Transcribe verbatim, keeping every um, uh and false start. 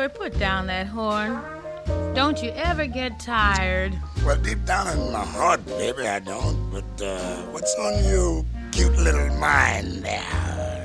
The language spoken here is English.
Louie, put down that horn. Don't you ever get tired? Well, deep down in my heart, baby, I don't. But uh, what's on your cute little mind there?